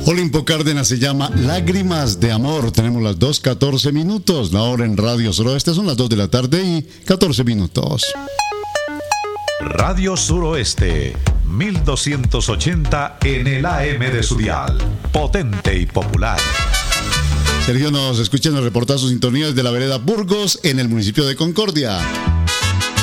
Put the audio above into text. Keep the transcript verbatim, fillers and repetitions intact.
Olimpo Cárdenas se llama Lágrimas de Amor. Tenemos las dos catorce minutos. La hora en Radio Suroeste son las dos de la tarde y catorce minutos. Radio Suroeste, mil doscientos ochenta en el A M de su dial. Potente y popular. Sergio nos escucha, nos reporta sus sintonías de la vereda Burgos en el municipio de Concordia.